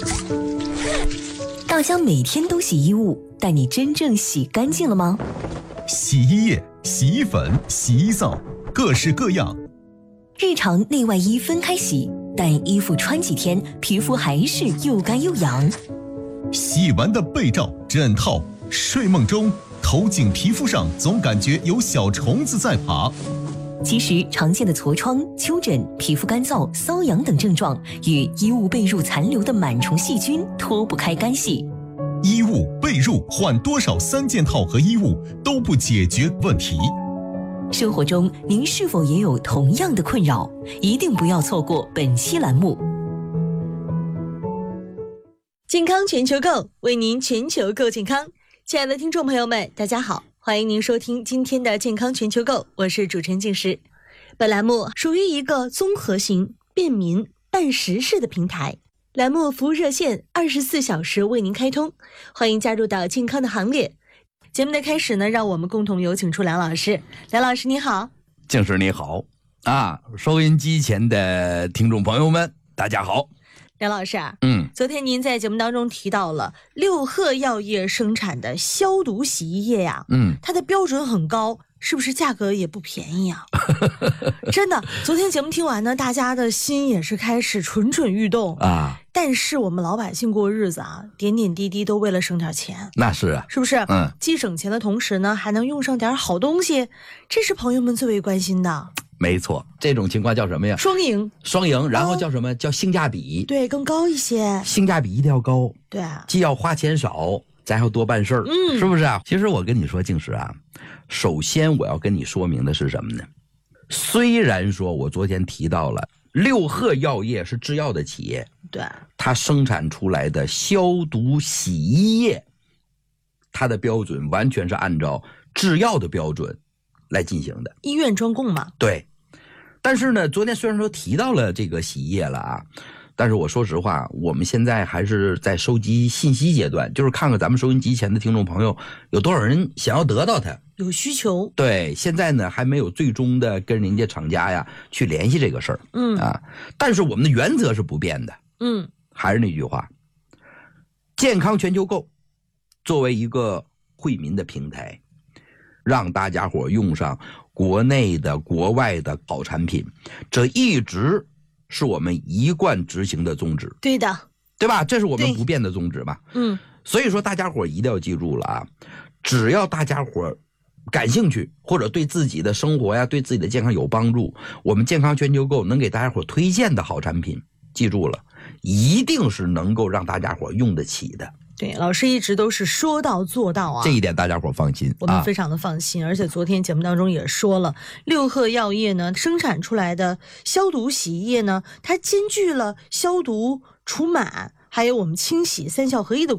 大家每天都洗衣物，但你真正洗干净了吗？ 洗衣液、洗衣粉、洗衣皂，各式各样。 日常内外衣分开洗，但衣服穿几天，皮肤还是又干又痒。 洗完的被罩、枕套，睡梦中头颈皮肤上总感觉有小虫子在爬。 其实常见的痤疮、丘疹、皮肤干燥、瘙痒等症状，与衣物被褥残留的螨虫细菌脱不开干系。 衣物、被褥换多少3件套和衣物都不解决问题。 生活中您是否也有同样的困扰？一定不要错过本期栏目。 健康全球购，为您全球购健康。亲爱的听众朋友们，大家好，欢迎您收听今天的健康全球购，我是主持人静诗。本栏目属于一个综合型、便民、办实事的平台，栏目服务热线24小时为您开通，欢迎加入到健康的行列。节目的开始呢，让我们共同有请出梁老师。梁老师你好。 静诗你好啊，收音机前的听众朋友们大家好。 梁老师啊，昨天您在节目当中提到了六贺药业生产的消毒洗衣液呀，它的标准很高，是不是价格也不便宜啊？真的，昨天节目听完呢，大家的心也是开始蠢蠢欲动啊。但是我们老百姓过日子啊，点点滴滴都为了省点钱， 那是啊， 是不是？既省钱的同时呢，还能用上点好东西，这是朋友们最为关心的。 没错，这种情况叫什么呀？ 双赢， 然后叫什么？叫性价比。 对，更高一些。 性价比一定要高。 对啊， 既要花钱少，咱还要多办事儿，是不是啊？其实我跟你说，静诗啊，首先我要跟你说明的是什么呢？虽然说我昨天提到了六贺药业是制药的企业， 对， 它生产出来的消毒洗衣液，它的标准完全是按照制药的标准来进行的， 医院专供嘛。 对，但是呢，昨天虽然说提到了这个洗衣液了啊，但是我说实话，我们现在还是在收集信息阶段，就是看看咱们收音机前的听众朋友有多少人想要得到它， 有需求。 对，现在呢还没有最终的跟人家厂家呀去联系这个事儿，但是我们的原则是不变的，还是那句话，健康全球购作为一个惠民的平台，让大家伙用上国内的国外的好产品，这一直是我们一贯执行的宗旨。 对的， 对吧？这是我们不变的宗旨嘛。所以说大家伙一定要记住了啊，只要大家伙感兴趣，或者对自己的生活呀，对自己的健康有帮助，我们健康全球购能给大家伙推荐的好产品，记住了，一定是能够让大家伙用得起的。 对，老师一直都是说到做到啊， 这一点大家伙放心， 我们非常的放心。而且昨天节目当中也说了，六贺药业呢生产出来的消毒洗衣液呢，它兼具了消毒、除螨还有我们清洗3效合一的